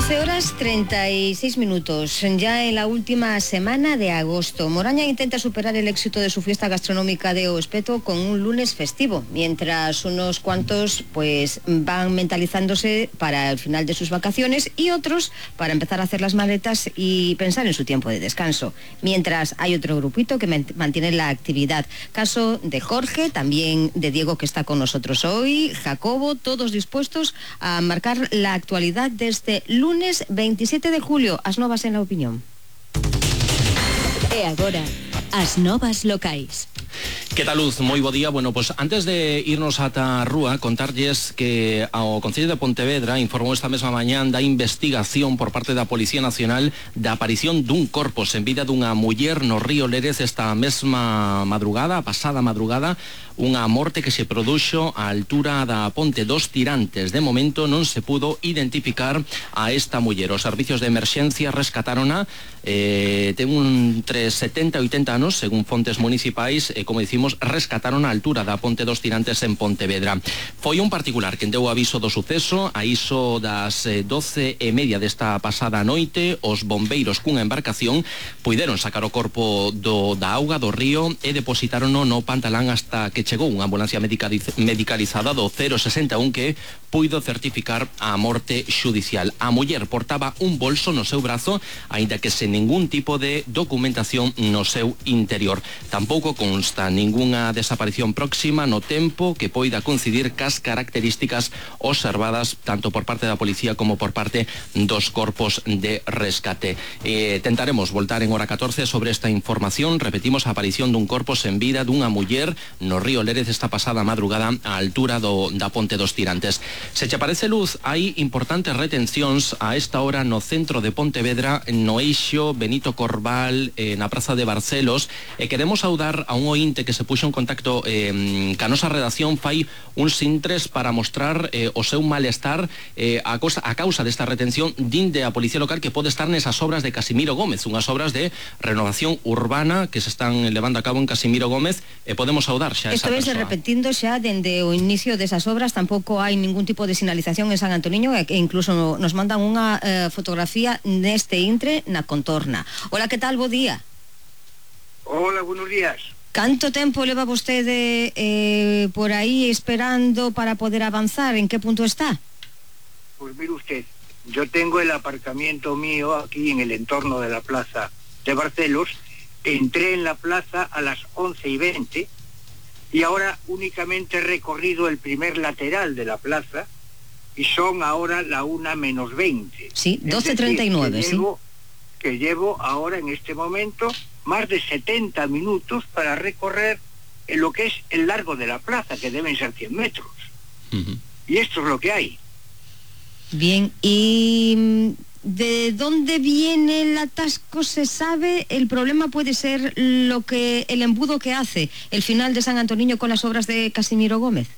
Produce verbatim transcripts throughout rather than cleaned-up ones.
doce horas treinta y seis minutos, ya en la última semana de agosto. Moraña intenta superar el éxito de su fiesta gastronómica de O Espeto con un lunes festivo, mientras unos cuantos pues van mentalizándose para el final de sus vacaciones y otros para empezar a hacer las maletas y pensar en su tiempo de descanso. Mientras hay otro grupito que mantiene la actividad. Caso de Jorge, también de Diego, que está con nosotros hoy, Jacobo, todos dispuestos a marcar la actualidad de este lunes veintisiete de julio. As novas en la opinión. E agora, as novas locais. Que tal, Luz? Moi bo día. Bueno, pues antes de irnos ata a rúa, contarlles que ao Concello de Pontevedra informou esta mesma mañán da investigación por parte da Policía Nacional da aparición dun corpo sen vida dunha muller no río Lérez esta mesma madrugada, a pasada madrugada, unha morte que se produxo á altura da Ponte dos Tirantes. De momento non se pudo identificar a esta muller. Os servicios de emerxencia rescatárona, eh, ten un entre setenta e oitenta anos, según fontes municipais, e como dicimos, rescataron a altura da Ponte dos Tirantes en Pontevedra. Foi un particular quen deu aviso do suceso a iso das eh, doce e media desta pasada noite. Os bombeiros cunha embarcación puideron sacar o corpo do, da auga do río e depositárono no Pantalán hasta que chegou unha ambulancia medicalizada do cero sesenta e un que puido certificar a morte xudicial. A muller portaba un bolso no seu brazo, aínda que sen ningún tipo de documentación no seu interior. Tampouco consta ningunha desaparición próxima no tempo que poida coincidir cas características observadas tanto por parte da policía como por parte dos corpos de rescate. Eh, tentaremos voltar en hora catorce sobre esta información. Repetimos, a aparición dun corpo sen vida dunha muller no río Lérez esta pasada madrugada á altura do, da Ponte dos Tirantes. Se che parece, Luz, hai importantes retencións a esta hora no centro de Pontevedra, no eixo Benito Corval, eh, na Praza de Barcelos, e queremos saudar a un ointe que se puxo en contacto eh, ca nosa redacción fai uns intres para mostrar eh, o seu malestar eh, a, cosa, a causa desta retención dinde a Policía Local que pode estar nesas obras de Casimiro Gómez, unhas obras de renovación urbana que se están levando a cabo en Casimiro Gómez, e podemos saudar xa esa persoa. Isto vese repetindo xa dende o inicio desas obras. Tampouco hai ningún tipo de sinalización en San Antoniño, e incluso nos mandan unha eh, fotografía neste intre na contorna. Hola, que tal? Bo día. Hola, buenos días. ¿Canto tempo leva vostede eh, por aí esperando para poder avanzar? ¿En qué punto está? Pues mire usted, yo tengo el aparcamiento mío aquí en el entorno de la plaza de Barcelos. Entré en la plaza a las once y veinte y ahora únicamente he recorrido el primer lateral de la plaza y son ahora la una menos veinte. Sí, doce treinta y nueve, sí. Llevo, que llevo ahora en este momento más de setenta minutos para recorrer en lo que es el largo de la plaza, que deben ser cien metros. Uh-huh. Y esto es lo que hay. Bien, y ¿de dónde viene el atasco? ¿Se sabe? El problema puede ser lo que el embudo que hace el final de San Antoniño con las obras de Casimiro Gómez.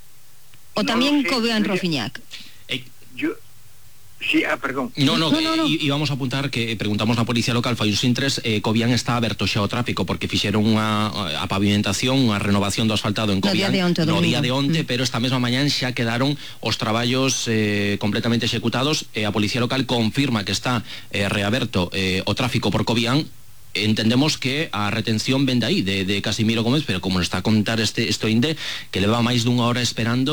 ¿O no también Cobean Rofiñac? Eh, yo... Sí, ah, perdón. No, no, no, no, no. E vamos a apuntar que preguntamos na Policía Local fai uns intres, eh, Cobián está aberto xa ao tráfico porque fixeron unha a pavimentación, unha renovación do asfaltado en Cobián no día de onte, no día de onte mm. pero esta mesma mañán xa quedaron os traballos eh, completamente executados e a Policía Local confirma que está eh, reaberto eh, o tráfico por Cobián. Entendemos que a retención vende aí de, de Casimiro Gómez, pero como está a contar este, este inde que leva máis dunha hora esperando.